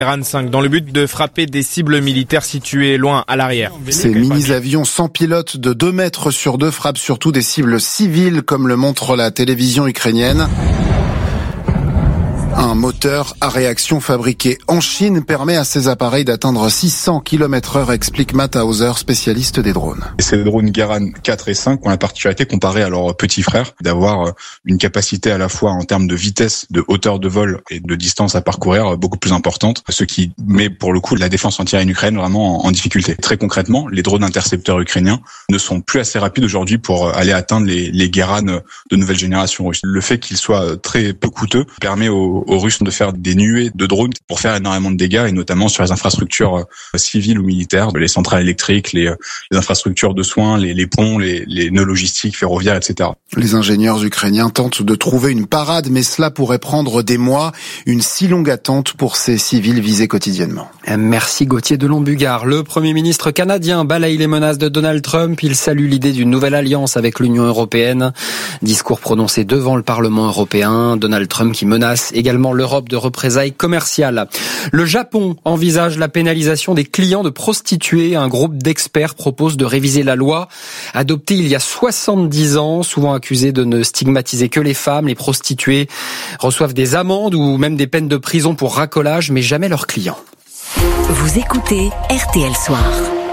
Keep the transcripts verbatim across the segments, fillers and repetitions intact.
Ran cinq dans le but de frapper des cibles militaires situées loin à l'arrière. Ces mini-avions sans pilote de deux mètres sur deux frappent surtout des cibles civiles, comme le montre la télévision ukrainienne. Un moteur à réaction fabriqué en Chine permet à ces appareils d'atteindre six cents kilomètres heure, explique Matt Hauser, spécialiste des drones. Ces drones Garan quatre et cinq ont la particularité, comparée à leurs petits frères, d'avoir une capacité à la fois en termes de vitesse, de hauteur de vol et de distance à parcourir beaucoup plus importante, ce qui met pour le coup la défense antiaérienne ukrainienne vraiment en difficulté. Très concrètement, les drones intercepteurs ukrainiens ne sont plus assez rapides aujourd'hui pour aller atteindre les, les Garan de nouvelle génération russes. Le fait qu'ils soient très peu coûteux permet aux aux Russes de faire des nuées de drones pour faire énormément de dégâts, et notamment sur les infrastructures civiles ou militaires, les centrales électriques, les, les infrastructures de soins, les, les ponts, les, les nœuds logistiques, ferroviaires, et cetera. Les ingénieurs ukrainiens tentent de trouver une parade, mais cela pourrait prendre des mois, une si longue attente pour ces civils visés quotidiennement. Merci Gauthier de Lombugard. Le Premier ministre canadien balaye les menaces de Donald Trump. Il salue l'idée d'une nouvelle alliance avec l'Union européenne. Discours prononcé devant le Parlement européen. Donald Trump qui menace également l'Europe de représailles commerciales. Le Japon envisage la pénalisation des clients de prostituées. Un groupe d'experts propose de réviser la loi adoptée il y a soixante-dix ans, souvent accusée de ne stigmatiser que les femmes. Les prostituées reçoivent des amendes ou même des peines de prison pour racolage, mais jamais leurs clients. Vous écoutez R T L Soir.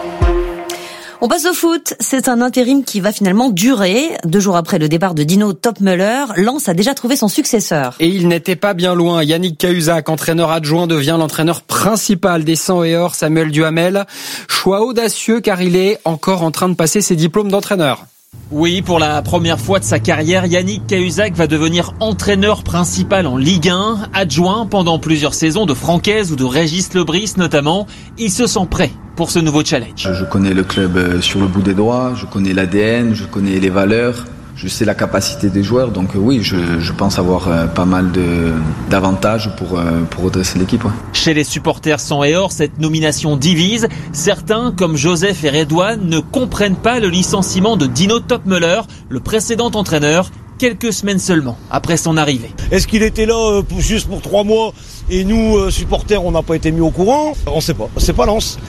On passe au foot. C'est un intérim qui va finalement durer. Deux jours après le départ de Dino Topmöller, Lens a déjà trouvé son successeur. Et il n'était pas bien loin. Yannick Cahuzac, entraîneur adjoint, devient l'entraîneur principal des cent et or. Samuel Duhamel, choix audacieux car il est encore en train de passer ses diplômes d'entraîneur. Oui, pour la première fois de sa carrière, Yannick Cahuzac va devenir entraîneur principal en Ligue un, adjoint pendant plusieurs saisons de Francaise ou de Régis Lebris notamment. Il se sent prêt pour ce nouveau challenge. Je connais le club sur le bout des doigts, je connais l'A D N, je connais les valeurs, je sais la capacité des joueurs, donc oui, je, je pense avoir pas mal de, d'avantages pour, pour redresser l'équipe. Ouais. Chez les supporters cent et or, cette nomination divise. Certains, comme Joseph et Redouane, ne comprennent pas le licenciement de Dino Topmöller, le précédent entraîneur, quelques semaines seulement après son arrivée. Est-ce qu'il était là pour, juste pour trois mois et nous, euh, supporters, on n'a pas été mis au courant? On sait pas, c'est pas Lens.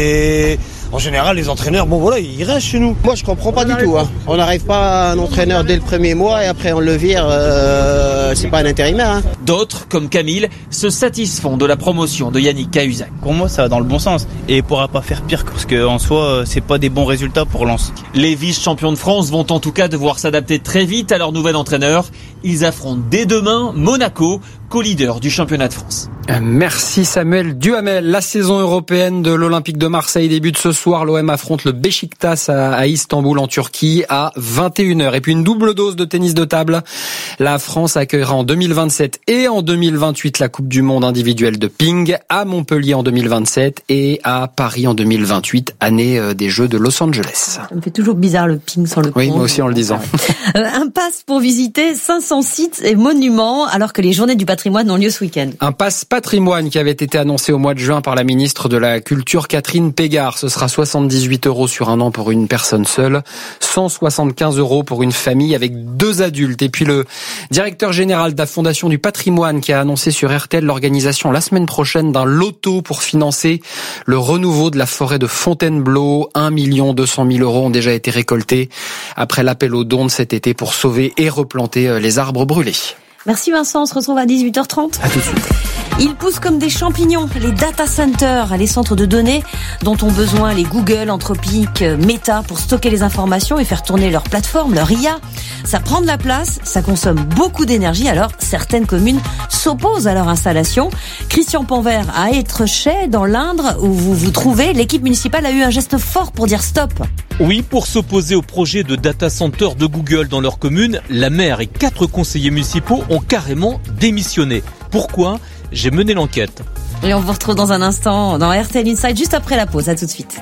Et en général, les entraîneurs, bon voilà, ils restent chez nous. Moi, je comprends pas du tout. Hein. On n'arrive pas à un entraîneur dès le premier mois et après on le vire, euh, c'est pas un intérimaire. Hein. D'autres, comme Camille, se satisfont de la promotion de Yannick Cahuzac. Pour moi, ça va dans le bon sens et il pourra pas faire pire parce qu'en soi, c'est pas des bons résultats pour Lens. Les vice-champions de France vont en tout cas devoir s'adapter très vite à leur nouvel entraîneur. Ils affrontent dès demain Monaco, co-leader du championnat de France. Merci Samuel Duhamel. La saison européenne de l'Olympique de Marseille débute ce soir. L'O M affronte le Beşiktaş à Istanbul en Turquie à vingt et une heures. Et puis une double dose de tennis de table. La France accueillera en deux mille vingt-sept et en deux mille vingt-huit la Coupe du Monde individuelle de ping à Montpellier en deux mille vingt-sept et à Paris en deux mille vingt-huit, année des Jeux de Los Angeles. Ça me fait toujours bizarre le ping sans le pont. Oui, moi aussi en le disant. Un pass pour visiter cinq cents sites et monuments alors que les journées du patrimoine ont lieu ce week-end. Un pass patrimoine qui avait été annoncé au mois de juin par la ministre de la Culture Catherine Pégard. Ce sera soixante-dix-huit euros sur un an pour une personne seule, cent soixante-quinze euros pour une famille avec deux adultes. Et puis le directeur général de la Fondation du Patrimoine qui a annoncé sur R T L l'organisation la semaine prochaine d'un loto pour financer le renouveau de la forêt de Fontainebleau. un million deux cent mille euros ont déjà été récoltés après l'appel aux dons de cet été pour sauver et replanter les arbres brûlés. Merci Vincent, on se retrouve à dix-huit heures trente. À tout de suite. Ils poussent comme des champignons, les data centers, les centres de données dont ont besoin les Google, Anthropic, Meta pour stocker les informations et faire tourner leur plateforme, leur I A. Ça prend de la place, ça consomme beaucoup d'énergie, alors certaines communes s'opposent à leur installation. Christian Panvert à Étrechet, dans l'Indre, où vous vous trouvez, l'équipe municipale a eu un geste fort pour dire stop. Oui, pour s'opposer au projet de data center de Google dans leur commune, la maire et quatre conseillers municipaux ont carrément démissionné. Pourquoi ? J'ai mené l'enquête. Et on vous retrouve dans un instant dans R T L Inside, juste après la pause. À tout de suite.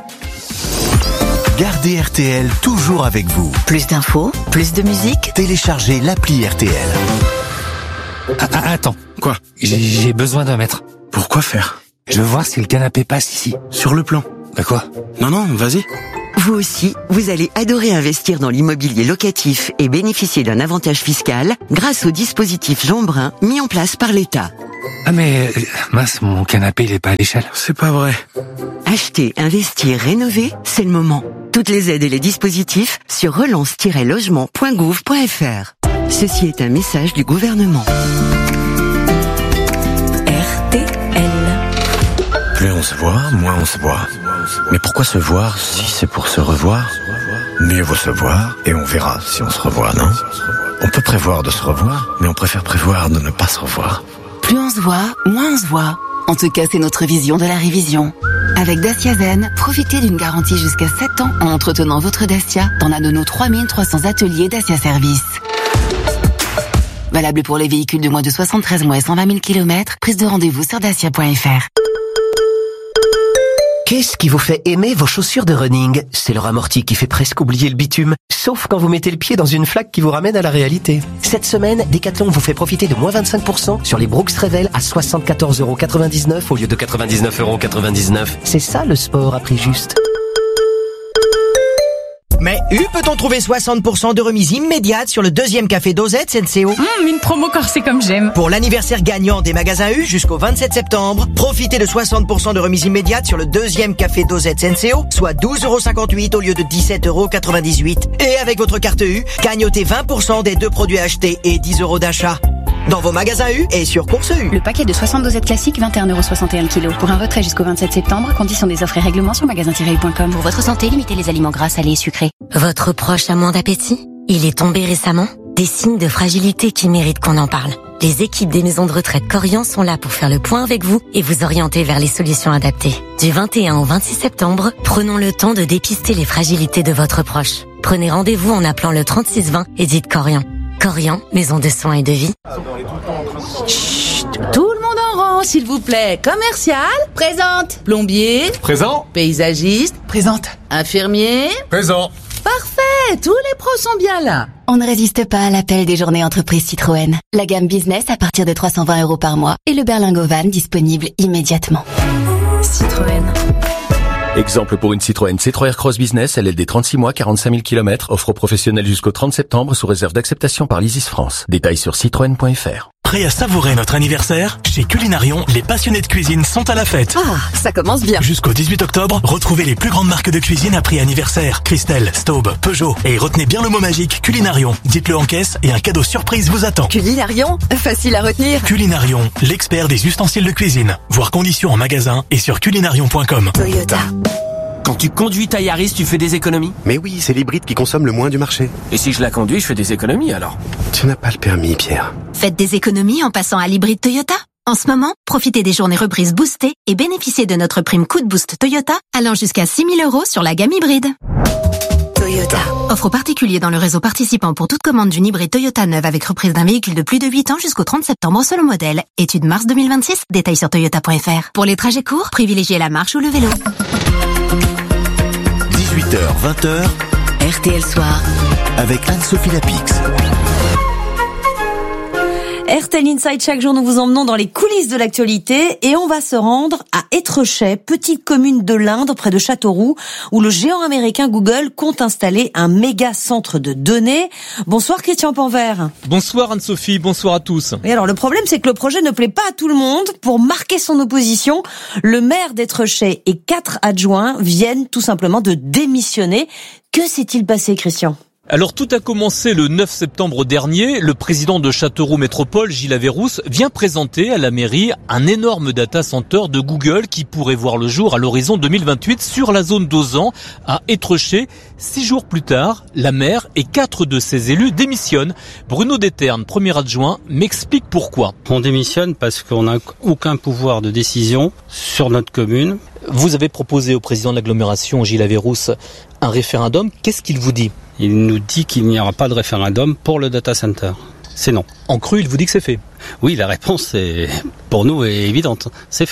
Gardez R T L toujours avec vous. Plus d'infos, plus de musique. Téléchargez l'appli R T L. Ah, ah, attends, quoi ? J'ai, j'ai besoin d'un mètre. Pourquoi faire ? Je veux voir si le canapé passe ici. Sur le plan. Bah quoi ? Non, non, vas-y. Vous aussi, vous allez adorer investir dans l'immobilier locatif et bénéficier d'un avantage fiscal grâce au dispositif Jean Brun mis en place par l'État. Ah mais, mince, mon canapé il est pas à l'échelle. C'est pas vrai. Acheter, investir, rénover, c'est le moment. Toutes les aides et les dispositifs sur relance tiret logement point gouv point f r. Ceci est un message du gouvernement. R T L. Plus on se voit, moins on se voit. Mais pourquoi se voir si c'est pour se revoir? Mieux vaut se voir et on verra si on se revoit, non? On peut prévoir de se revoir, mais on préfère prévoir de ne pas se revoir. Plus on se voit, moins on se voit. En tout cas, c'est notre vision de la révision. Avec Dacia Zen, profitez d'une garantie jusqu'à sept ans en entretenant votre Dacia dans l'un de nos trois mille trois cents ateliers Dacia Service. Valable pour les véhicules de moins de soixante-treize mois et cent vingt mille kilomètres. Prise de rendez-vous sur dacia point f r. Qu'est-ce qui vous fait aimer vos chaussures de running? C'est leur amorti qui fait presque oublier le bitume, sauf quand vous mettez le pied dans une flaque qui vous ramène à la réalité. Cette semaine, Decathlon vous fait profiter de moins vingt-cinq pour cent sur les Brooks Revel à soixante-quatorze euros quatre-vingt-dix-neuf au lieu de quatre-vingt-dix-neuf euros quatre-vingt-dix-neuf. C'est ça le sport à prix juste. Mais U peut-on trouver soixante pour cent de remise immédiate sur le deuxième café Dosette S N C O? Mmh, une promo corsée comme j'aime. Pour l'anniversaire gagnant des magasins U jusqu'au vingt-sept septembre, profitez de soixante pour cent de remise immédiate sur le deuxième café Dosette S N C O, soit douze euros cinquante-huit au lieu de dix-sept euros quatre-vingt-dix-huit. Et avec votre carte U, gagnotez vingt pour cent des deux produits achetés et dix euros d'achat. Dans vos magasins U et sur Course U. Le paquet de soixante dosettes classiques, vingt et un euros soixante et un le kilo. Pour un retrait jusqu'au vingt-sept septembre, conditions des offres et règlements sur magasin tiret u point com. Pour votre santé, limitez les aliments gras, salés et sucrés. Votre proche a moins d'appétit? Il est tombé récemment? Des signes de fragilité qui méritent qu'on en parle. Les équipes des maisons de retraite Corian sont là pour faire le point avec vous et vous orienter vers les solutions adaptées. Du vingt et un au vingt-six septembre, prenons le temps de dépister les fragilités de votre proche. Prenez rendez-vous en appelant le trente-six vingt et dites Corian. Corian, maison de soins et de vie. Chut, tout le monde en rang, s'il vous plaît. Commercial, présente. Plombier, présent. Paysagiste, présente. Infirmier, présent. Parfait, tous les pros sont bien là. On ne résiste pas à l'appel des journées entreprises Citroën. La gamme business à partir de trois cent vingt euros par mois et le berlingot van disponible immédiatement. Citroën. Exemple pour une Citroën C trois R Cross Business, L L D trente-six mois, quarante-cinq mille kilomètres, offre aux professionnels jusqu'au trente septembre sous réserve d'acceptation par l'Isis France. Détails sur citroën point f r. Prêt à savourer notre anniversaire? Chez Culinarion, les passionnés de cuisine sont à la fête. Ah, ça commence bien. Jusqu'au dix-huit octobre, retrouvez les plus grandes marques de cuisine à prix anniversaire. Christelle, Staub, Peugeot. Et retenez bien le mot magique Culinarion. Dites-le en caisse et un cadeau surprise vous attend. Culinarion, facile à retenir. Culinarion, l'expert des ustensiles de cuisine. Voir conditions en magasin et sur culinarion point com. Toyota. Quand tu conduis ta Yaris, tu fais des économies? Mais oui, c'est l'hybride qui consomme le moins du marché. Et si je la conduis, je fais des économies alors? Tu n'as pas le permis, Pierre. Faites des économies en passant à l'hybride Toyota. En ce moment, profitez des journées reprises boostées et bénéficiez de notre prime coup de boost Toyota allant jusqu'à six mille euros sur la gamme hybride. Toyota. Offre aux particuliers dans le réseau participant pour toute commande d'une hybride Toyota neuve avec reprise d'un véhicule de plus de huit ans jusqu'au trente septembre selon modèle. Étude mars deux mille vingt-six, détails sur toyota point f r. Pour les trajets courts, privilégiez la marche ou le vélo. dix-huit heures vingt heures, R T L Soir, avec Anne-Sophie Lapix. R T L Inside, chaque jour nous vous emmenons dans les coulisses de l'actualité et on va se rendre à Étrechet, petite commune de l'Indre près de Châteauroux, où le géant américain Google compte installer un méga centre de données. Bonsoir Christian Panvert. Bonsoir Anne-Sophie, bonsoir à tous. Et alors le problème c'est que le projet ne plaît pas à tout le monde. Pour marquer son opposition, le maire d'Étrechet et quatre adjoints viennent tout simplement de démissionner. Que s'est-il passé, Christian ? Alors tout a commencé le neuf septembre dernier. Le président de Châteauroux Métropole, Gilles Averrousse, vient présenter à la mairie un énorme data center de Google qui pourrait voir le jour à l'horizon deux mille vingt-huit sur la zone d'Auzan à Étrechet. Six jours plus tard, la maire et quatre de ses élus démissionnent. Bruno Déterne, premier adjoint, m'explique pourquoi. On démissionne parce qu'on n'a aucun pouvoir de décision sur notre commune. Vous avez proposé au président de l'agglomération, Gilles Averrousse, un référendum. Qu'est-ce qu'il vous dit ? Il nous dit qu'il n'y aura pas de référendum pour le data center. C'est non. En cru, il vous dit que c'est fait ? Oui, la réponse est, pour nous est évidente. C'est fait.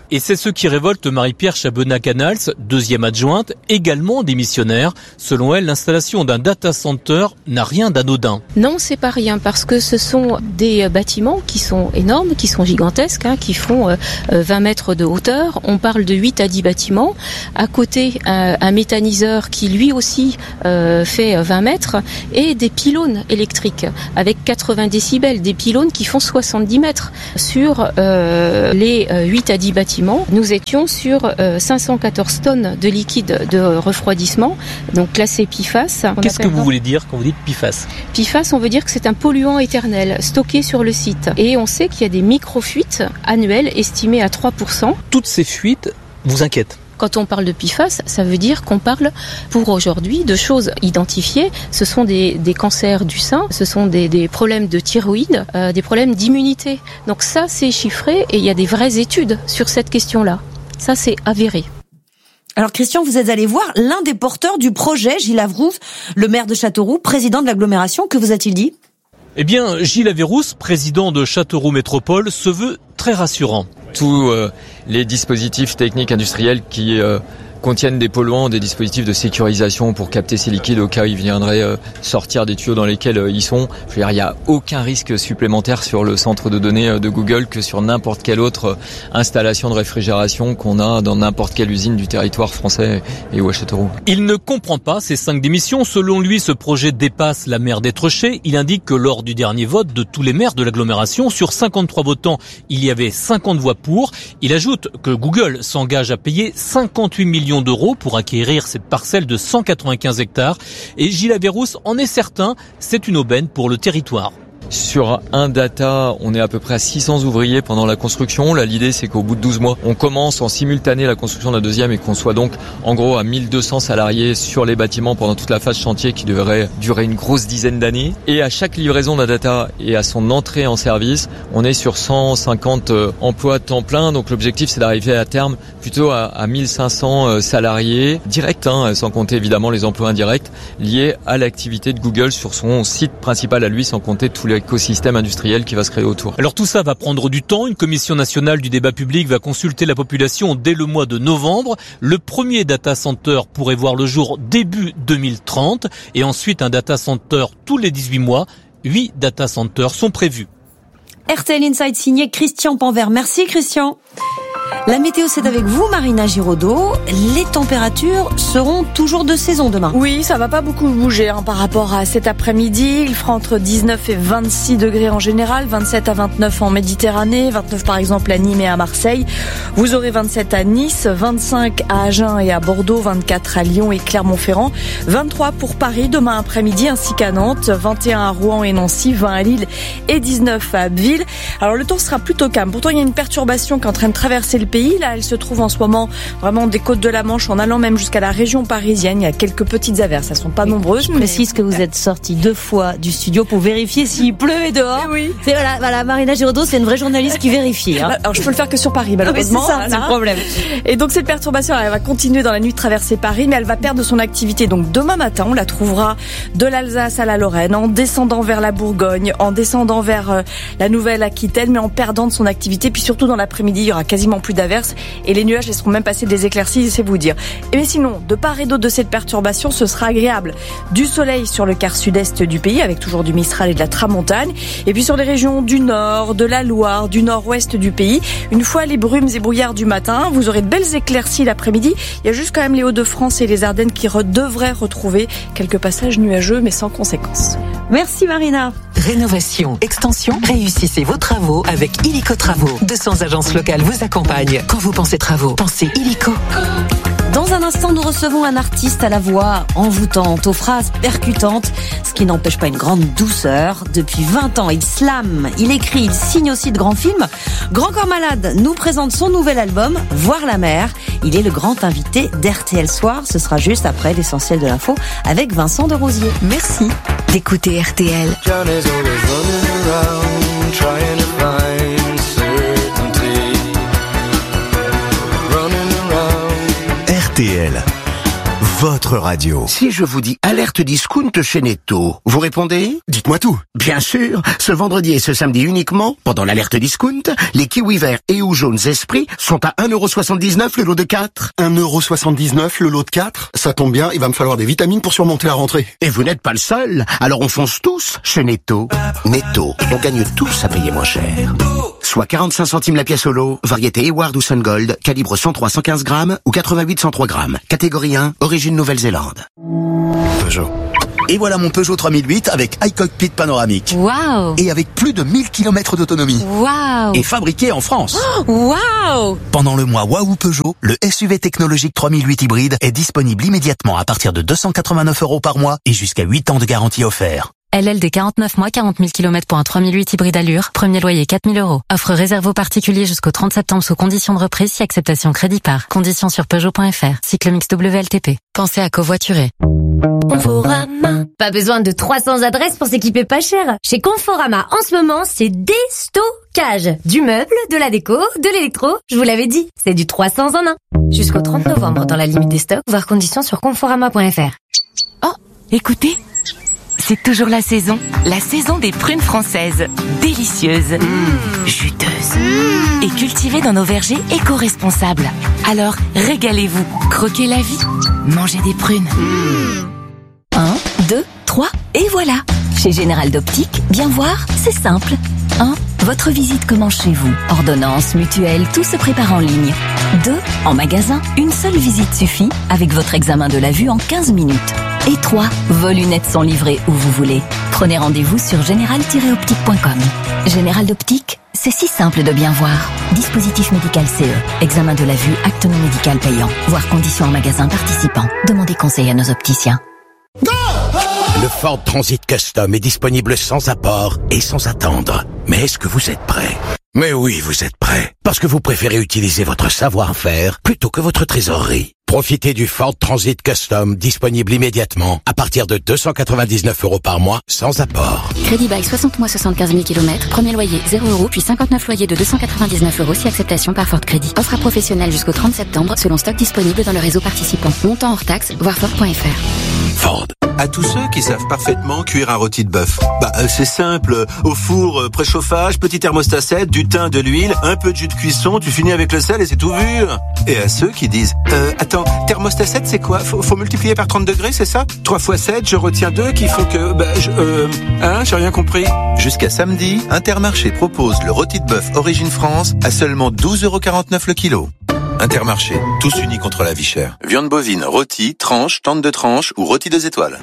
Et c'est ce qui révolte Marie-Pierre Chabenat-Canals, deuxième adjointe, également démissionnaire. Selon elle, l'installation d'un data center n'a rien d'anodin. Non, c'est pas rien parce que ce sont des bâtiments qui sont énormes, qui sont gigantesques, hein, qui font euh, vingt mètres de hauteur. On parle de huit à dix bâtiments. À côté, un, un méthaniseur qui lui aussi euh, fait vingt mètres et des pylônes électriques avec quatre-vingts décibels, des pylônes qui font soixante-dix mètres. Sur euh, les euh, huit à dix bâtiments, nous étions sur euh, cinq cent quatorze tonnes de liquide de refroidissement, donc classé P F A S. Qu'est-ce que vous voulez dire quand vous dites P F A S ? P F A S, on veut dire que c'est un polluant éternel stocké sur le site. Et on sait qu'il y a des micro-fuites annuelles estimées à trois pour cent. Toutes ces fuites vous inquiètent ? Quand on parle de P F A S, ça veut dire qu'on parle pour aujourd'hui de choses identifiées. Ce sont des, des cancers du sein, ce sont des, des problèmes de thyroïde, euh, des problèmes d'immunité. Donc ça, c'est chiffré et il y a des vraies études sur cette question-là. Ça, c'est avéré. Alors Christian, vous êtes allé voir l'un des porteurs du projet, Gilles Averrousse, le maire de Châteauroux, président de l'agglomération. Que vous a-t-il dit ? Eh bien, Gilles Averrousse, président de Châteauroux Métropole, se veut très rassurant. Tous euh, les dispositifs techniques industriels qui euh, contiennent des polluants, des dispositifs de sécurisation pour capter ces liquides au cas où ils viendraient euh, sortir des tuyaux dans lesquels euh, ils sont. Je veux dire, il n'y a aucun risque supplémentaire sur le centre de données euh, de Google que sur n'importe quelle autre euh, installation de réfrigération qu'on a dans n'importe quelle usine du territoire français et ou à Châteauroux. Il ne comprend pas ces cinq démissions. Selon lui, ce projet dépasse la mer d'Étreché. Il indique que lors du dernier vote de tous les maires de l'agglomération, sur cinquante-trois votants, il y avait cinquante voix pour. Il ajoute que Google s'engage à payer cinquante-huit millions d'euros pour acquérir cette parcelle de cent quatre-vingt-quinze hectares. Et Gilles Averrousse en est certain, c'est une aubaine pour le territoire. Sur un data, on est à peu près à six cents ouvriers pendant la construction. Là, l'idée, c'est qu'au bout de douze mois, on commence en simultané la construction d'un deuxième et qu'on soit donc, en gros, à mille deux cents salariés sur les bâtiments pendant toute la phase chantier qui devrait durer une grosse dizaine d'années. Et à chaque livraison d'un data et à son entrée en service, on est sur cent cinquante emplois temps plein. Donc, l'objectif, c'est d'arriver à terme plutôt à, à mille cinq cents salariés directs, hein, sans compter évidemment les emplois indirects liés à l'activité de Google sur son site principal à lui, sans compter tous les écosystème industriel qui va se créer autour. Alors tout ça va prendre du temps. Une commission nationale du débat public va consulter la population dès le mois de novembre. Le premier data center pourrait voir le jour début deux mille trente et ensuite un data center tous les dix-huit mois. Huit data centers sont prévus. R T L Inside signé Christian Panvert. Merci Christian. La météo, c'est avec vous, Marina Giraudot. Les températures seront toujours de saison demain. Oui, ça va pas beaucoup bouger hein, par rapport à cet après-midi. Il fera entre dix-neuf et vingt-six degrés en général, vingt-sept à vingt-neuf en Méditerranée, vingt-neuf par exemple à Nîmes et à Marseille. Vous aurez vingt-sept à Nice, vingt-cinq à Agen et à Bordeaux, vingt-quatre à Lyon et Clermont-Ferrand, vingt-trois pour Paris demain après-midi ainsi qu'à Nantes, vingt et un à Rouen et Nancy, vingt à Lille et dix-neuf à Abbeville. Alors le temps sera plutôt calme. Pourtant, il y a une perturbation qui est en train de traverser le pays. Là, elle se trouve en ce moment vraiment des côtes de la Manche, en allant même jusqu'à la région parisienne. Il y a quelques petites averses, elles sont pas nombreuses. Je précise que vous êtes sorti deux fois du studio pour vérifier s'il pleuvait dehors. Oui. C'est voilà, voilà, Marina Giraudot, c'est une vraie journaliste qui vérifie. Hein. Alors je peux le faire que sur Paris, malheureusement. Oui, c'est ça, voilà. c'est le problème. Et donc cette perturbation, elle va continuer dans la nuit de traverser Paris, mais elle va perdre son activité. Donc demain matin, on la trouvera de l'Alsace à la Lorraine, en descendant vers la Bourgogne, en descendant vers euh, la Nouvelle-Aquitaine, mais en perdant de son activité. Puis surtout dans l'après-midi, il y aura quasiment plus d'averses et les nuages laisseront même passer des éclaircies, c'est vous dire. Et mais sinon, de part et d'autre de cette perturbation, ce sera agréable. Du soleil sur le quart sud-est du pays, avec toujours du Mistral et de la Tramontane. Et puis sur les régions du nord, de la Loire, du nord-ouest du pays, une fois les brumes et brouillards du matin, vous aurez de belles éclaircies l'après-midi. Il y a juste quand même les Hauts-de-France et les Ardennes qui re- devraient retrouver quelques passages nuageux, mais sans conséquences. Merci Marina. Rénovation, extension, réussissez vos travaux avec Illico Travaux. deux cents agences locales vous accompagnent. Quand vous pensez travaux, pensez Illico. Dans un instant, nous recevons un artiste à la voix envoûtante, aux phrases percutantes, ce qui n'empêche pas une grande douceur. Depuis vingt ans, il slame, il écrit, il signe aussi de grands films. Grand Corps Malade nous présente son nouvel album, Voir la mer. Il est le grand invité d'R T L Soir. Ce sera juste après l'essentiel de l'info avec Vincent de Rosier. Merci d'écouter R T L. R T L. votre radio. Si je vous dis alerte discount chez Netto, vous répondez ? Dites-moi tout. Bien sûr, ce vendredi et ce samedi uniquement, pendant l'alerte discount, les kiwis verts et ou jaunes Esprit sont à un euro soixante-dix-neuf le lot de quatre. un euro soixante-dix-neuf le lot de quatre ? Ça tombe bien, il va me falloir des vitamines pour surmonter la rentrée. Et vous n'êtes pas le seul, alors on fonce tous chez Netto. Netto, on gagne tous à payer moins cher. Soit quarante-cinq centimes la pièce au lot, variété Eward ou Sun Gold, calibre cent trois à cent quinze grammes ou quatre-vingt-huit à cent trois grammes. Catégorie un, origine Nouvelle-Zélande. Peugeot. Et voilà mon Peugeot trois mille huit avec iCockpit panoramique. Waouh! Et avec plus de mille kilomètres d'autonomie. Waouh! Et fabriqué en France. Oh, waouh! Pendant le mois Waouh Peugeot, le S U V technologique trois mille huit hybride est disponible immédiatement à partir de deux cent quatre-vingt-neuf euros par mois et jusqu'à huit ans de garantie offert. L L D quarante-neuf mois, quarante mille kilomètres pour un trois mille huit hybride allure. Premier loyer quatre mille euros. Offre réservée aux particuliers jusqu'au trente septembre sous condition de reprise si acceptation crédit par. Conditions sur Peugeot point F R. Cycle mix W L T P. Pensez à covoiturer. Conforama. Pas besoin de trois cents adresses pour s'équiper pas cher. Chez Conforama, en ce moment, c'est déstockage. Du meuble, de la déco, de l'électro. Je vous l'avais dit, c'est du trois cents en un. Jusqu'au trente novembre dans la limite des stocks, voir conditions sur conforama point F R. Oh, écoutez. C'est toujours la saison, la saison des prunes françaises. Délicieuses, mmh. juteuses mmh. et cultivées dans nos vergers éco-responsables. Alors, régalez-vous, croquez la vie, mangez des prunes. Mmh. Un, deux, trois, et voilà. Chez Général d'Optique, bien voir, c'est simple. un. Votre visite commence chez vous. Ordonnance, mutuelle, tout se prépare en ligne. deux. En magasin, une seule visite suffit avec votre examen de la vue en quinze minutes. Et trois. Vos lunettes sont livrées où vous voulez. Prenez rendez-vous sur général tiret optique point com. Général d'Optique, c'est si simple de bien voir. Dispositif médical C E. Examen de la vue, acte non médical payant. Voir conditions en magasin participant. Demandez conseil à nos opticiens. Le Ford Transit Custom est disponible sans apport et sans attendre. Mais est-ce que vous êtes prêt ? Mais oui, vous êtes prêt. Parce que vous préférez utiliser votre savoir-faire plutôt que votre trésorerie. Profitez du Ford Transit Custom disponible immédiatement à partir de deux cent quatre-vingt-dix-neuf euros par mois sans apport. Crédit bail soixante mois, soixante-quinze mille kilomètres. Premier loyer zéro euros puis cinquante-neuf loyers de deux cent quatre-vingt-dix-neuf euros si acceptation par Ford Crédit. Offre à professionnels jusqu'au trente septembre selon stock disponible dans le réseau participant. Montant hors taxe, voir Ford point F R. Ford. À tous ceux qui savent parfaitement cuire un rôti de bœuf. Bah euh, c'est simple, au four, euh, préchauffage, petit thermostat sept, du thym, de l'huile, un peu de jus de cuisson, tu finis avec le sel et c'est tout vu. Et à ceux qui disent, euh, attends, thermostat sept c'est quoi ? faut, faut multiplier par trente degrés, c'est ça ? trois fois sept, je retiens deux qui font que... Bah, je, euh, hein, j'ai rien compris. Jusqu'à samedi, Intermarché propose le rôti de bœuf Origine France à seulement douze euros quarante-neuf le kilo. Intermarché, tous unis contre la vie chère. Viande bovine, rôti, tranche, tente de tranche ou rôti deux étoiles.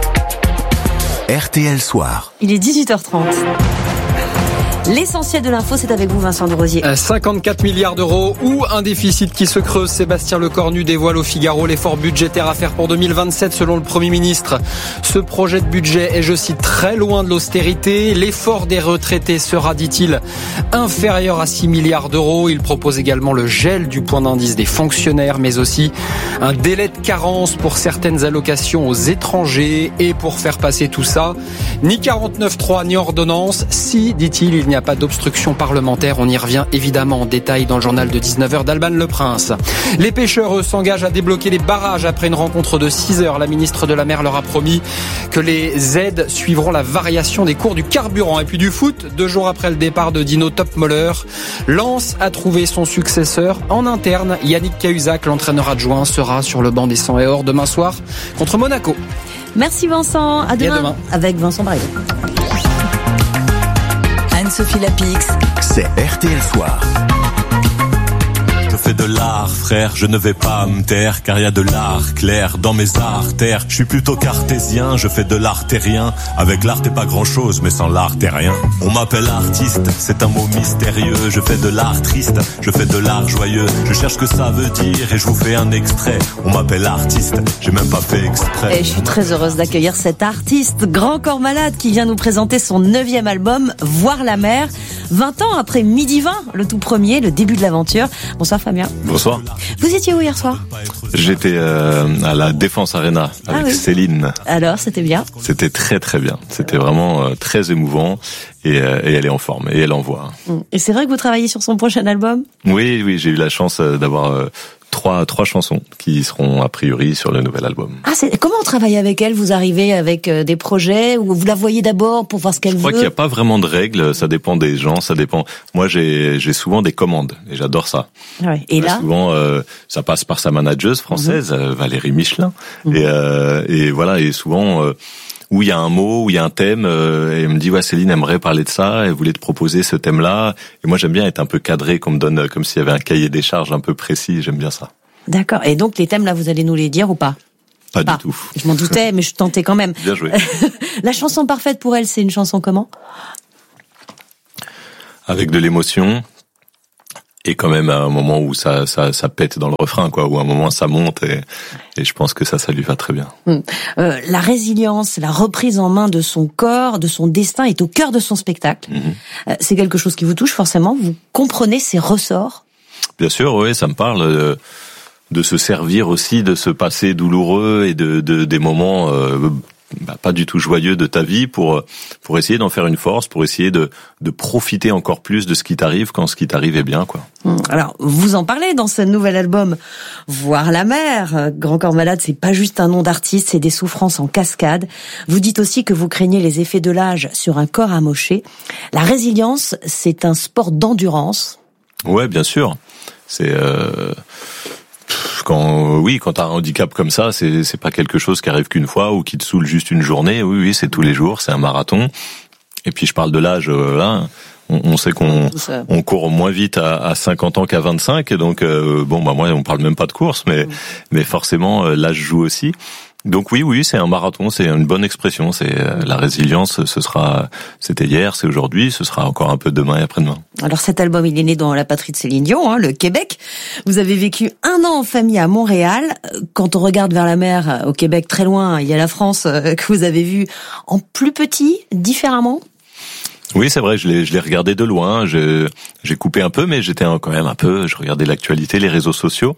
R T L Soir. Il est dix-huit heures trente. L'essentiel de l'info, c'est avec vous, Vincent de Rosier. cinquante-quatre milliards d'euros ou un déficit qui se creuse. Sébastien Lecornu dévoile au Figaro l'effort budgétaire à faire pour deux mille vingt-sept selon le Premier ministre. Ce projet de budget est, je cite, très loin de l'austérité. L'effort des retraités sera, dit-il, inférieur à six milliards d'euros. Il propose également le gel du point d'indice des fonctionnaires, mais aussi un délai de carence pour certaines allocations aux étrangers. Et pour faire passer tout ça, ni quarante-neuf trois ni ordonnance. Si, dit-il, il n'y a pas d'obstruction parlementaire. On y revient évidemment en détail dans le journal de dix-neuf heures d'Alban Le Prince. Les pêcheurs, eux, s'engagent à débloquer les barrages après une rencontre de six heures. La ministre de la Mer leur a promis que les aides suivront la variation des cours du carburant. Et puis du foot, deux jours après le départ de Dino Topmoller, Lens a trouvé son successeur en interne. Yannick Cahuzac, l'entraîneur adjoint, sera sur le banc des cent et or demain soir contre Monaco. Merci Vincent, à demain, à demain. Avec Vincent Braille. Anne-Sophie Lapix. C'est R T L Soir. Je fais de l'art, frère, je ne vais pas me taire, car il y a de l'art clair dans mes artères. Je suis plutôt cartésien, je fais de l'art terrien. Avec l'art t'es pas grand chose, mais sans l'art t'es rien. On m'appelle artiste, c'est un mot mystérieux. Je fais de l'art triste, je fais de l'art joyeux. Je cherche ce que ça veut dire et je vous fais un extrait. On m'appelle artiste, j'ai même pas fait exprès. Et je suis très heureuse d'accueillir cet artiste, Grand Corps Malade, qui vient nous présenter son neuvième album, Voir la mer. vingt ans après Midi vingt, le tout premier, le début de l'aventure. Bonsoir Fabien. Bonsoir. Vous étiez où hier soir ? J'étais euh, à la Défense Arena avec ah oui. Céline. Alors, c'était bien ? C'était très très bien. C'était vraiment euh, très émouvant et, euh, et elle est en forme et elle envoie. Et c'est vrai que vous travaillez sur son prochain album ? Oui, oui, j'ai eu la chance euh, d'avoir euh, trois trois chansons qui seront a priori sur le nouvel album. Ah, c'est comment on travaille avec elle? Vous arrivez avec des projets ou vous la voyez d'abord pour voir ce qu'elle veut? Je crois qu'il n'y a pas vraiment de règles, ça dépend des gens, ça dépend. Moi, j'ai j'ai souvent des commandes et j'adore ça. Ouais. Et là, souvent, euh, ça passe par sa manageuse française, mmh. euh, Valérie Michelin, mmh. et euh, et voilà, et souvent. Euh, où il y a un mot, où il y a un thème, euh, et elle me dit ouais Céline aimerait parler de ça, elle voulait te proposer ce thème-là, et moi j'aime bien être un peu cadré, qu'on me donne comme s'il y avait un cahier des charges un peu précis, j'aime bien ça. D'accord, et donc les thèmes là vous allez nous les dire ou pas? Pas ah, du tout. Je m'en doutais, mais je tentais quand même. Bien joué. La chanson parfaite pour elle, c'est une chanson comment? Avec de l'émotion. Et quand même à un moment où ça ça ça pète dans le refrain, quoi, où à un moment ça monte, et et je pense que ça ça lui va très bien. Mmh. Euh, la résilience, la reprise en main de son corps, de son destin est au cœur de son spectacle. Mmh. Euh, c'est quelque chose qui vous touche forcément. Vous comprenez ses ressorts? Bien sûr, oui, ça me parle de, de se servir aussi de ce passé douloureux et de, de des moments euh, bah, pas du tout joyeux de ta vie pour pour essayer d'en faire une force, pour essayer de de profiter encore plus de ce qui t'arrive quand ce qui t'arrive est bien, quoi. Alors, vous en parlez dans ce nouvel album Voir la mer. Grand Corps Malade, c'est pas juste un nom d'artiste, c'est des souffrances en cascade. Vous dites aussi que vous craignez les effets de l'âge sur un corps amoché. La résilience, c'est un sport d'endurance. Ouais, bien sûr. C'est euh... Quand oui, quand t'as un handicap comme ça, c'est c'est pas quelque chose qui arrive qu'une fois ou qui te saoule juste une journée. Oui, oui, c'est tous les jours, c'est un marathon. Et puis je parle de l'âge, euh, là, on, on sait qu'on on court moins vite à, à cinquante ans qu'à vingt-cinq, et donc euh, bon, bah moi, on parle même pas de course, mais mmh. mais forcément euh, l'âge joue aussi. Donc oui, oui, c'est un marathon, c'est une bonne expression. C'est euh, la résilience. Ce sera, c'était hier, c'est aujourd'hui, ce sera encore un peu demain et après-demain. Alors cet album, il est né dans la patrie de Céline Dion, hein, le Québec. Vous avez vécu un an en famille à Montréal. Quand on regarde vers la mer, au Québec, très loin, il y a la France euh, que vous avez vue en plus petit, différemment. Oui, c'est vrai, je l'ai, je l'ai regardé de loin. Je, j'ai coupé un peu, mais j'étais quand même un peu. Je regardais l'actualité, les réseaux sociaux,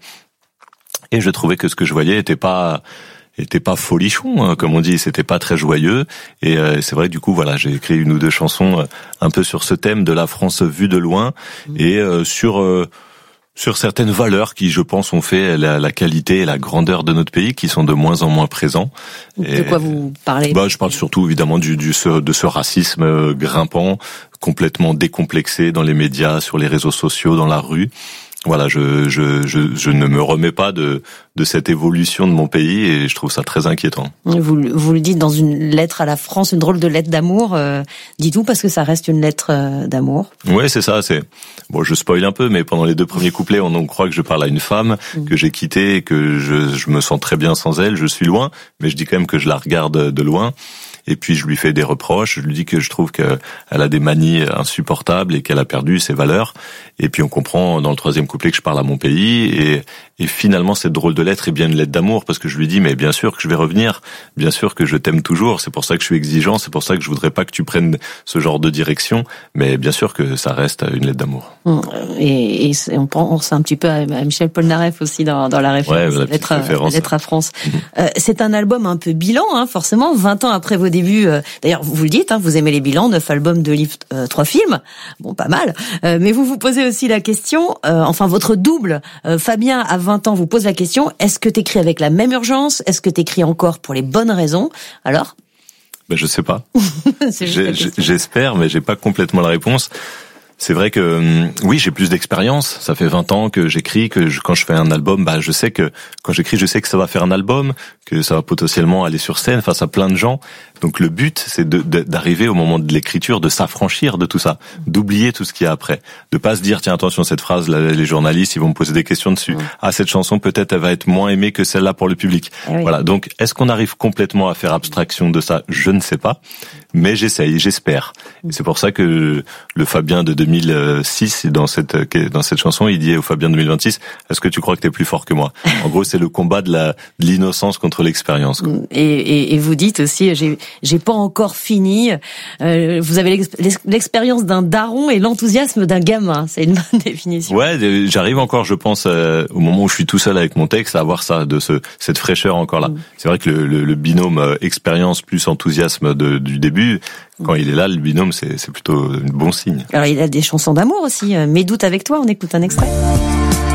et je trouvais que ce que je voyais était pas. était pas folichon, hein, comme on dit, c'était pas très joyeux, et euh, c'est vrai, du coup, voilà, j'ai écrit une ou deux chansons euh, un peu sur ce thème de la France vue de loin, et euh, sur euh, sur certaines valeurs qui, je pense, ont fait la, la qualité et la grandeur de notre pays, qui sont de moins en moins présents. De et, quoi vous parlez? Bah, je parle surtout évidemment du, du de ce racisme grimpant, complètement décomplexé dans les médias, sur les réseaux sociaux, dans la rue. Voilà, je, je, je, je ne me remets pas de, de cette évolution de mon pays, et je trouve ça très inquiétant. Vous, vous le dites dans une lettre à la France, une drôle de lettre d'amour. Euh, dites-vous, parce que ça reste une lettre euh, d'amour. Ouais, c'est ça. C'est bon, je spoil un peu, mais pendant les deux premiers couplets, on, on croit que je parle à une femme mmh. que j'ai quittée, et que je, je me sens très bien sans elle. Je suis loin, mais je dis quand même que je la regarde de loin. Et puis je lui fais des reproches, je lui dis que je trouve qu'elle a des manies insupportables et qu'elle a perdu ses valeurs. Et puis on comprend dans le troisième couplet que je parle à mon pays, et, et finalement cette drôle de lettre est bien une lettre d'amour, parce que je lui dis mais bien sûr que je vais revenir, bien sûr que je t'aime toujours, c'est pour ça que je suis exigeant, c'est pour ça que je voudrais pas que tu prennes ce genre de direction, mais bien sûr que ça reste une lettre d'amour. Et, et on pense un petit peu à Michel Polnareff aussi dans, dans la référence, ouais, la lettre, référence. lettre à France. Mmh. Euh, c'est un album un peu bilan, hein, forcément, vingt ans après vos débuts. Euh, d'ailleurs, vous le dites, hein, vous aimez les bilans, neuf albums, deux livres, euh, trois films. Bon, pas mal. Euh, mais vous vous posez aussi la question, euh, enfin votre double, euh, Fabien, à vingt ans, vous pose la question, est-ce que t'écris avec la même urgence? Est-ce que t'écris encore pour les bonnes raisons? Alors? Ben, je sais pas. J'ai, j'espère, mais j'ai pas complètement la réponse. C'est vrai que oui, j'ai plus d'expérience. Ça fait vingt ans que j'écris, que je, quand je fais un album, bah je sais que quand j'écris, je sais que ça va faire un album, que ça va potentiellement aller sur scène face à plein de gens. Donc le but, c'est de, de, d'arriver au moment de l'écriture, de s'affranchir de tout ça, d'oublier tout ce qu'il y a après, de pas se dire tiens attention cette phrase, là, les journalistes ils vont me poser des questions dessus. Mmh. Ah cette chanson peut-être elle va être moins aimée que celle-là pour le public. Eh oui. Voilà. Donc est-ce qu'on arrive complètement à faire abstraction de ça? Je ne sais pas, mais j'essaye, j'espère. Et c'est pour ça que le Fabien de deux mille six dans cette dans cette chanson, il dit au Fabien deux mille vingt-six, est-ce que tu crois que t'es plus fort que moi? En gros, c'est le combat de la de l'innocence contre l'expérience. Quoi. Et, et, et vous dites aussi, j'ai j'ai pas encore fini. Euh, vous avez l'expérience d'un daron et l'enthousiasme d'un gamin. C'est une bonne définition. Ouais, j'arrive encore, je pense, euh, au moment où je suis tout seul avec mon texte, à avoir ça, de ce cette fraîcheur encore là. Mmh. C'est vrai que le, le, le binôme euh, expérience plus enthousiasme de, du début, quand mmh. il est là, le binôme, c'est c'est plutôt un bon signe. Alors il a des chansons d'amour aussi. Mes doutes avec toi, on écoute un extrait.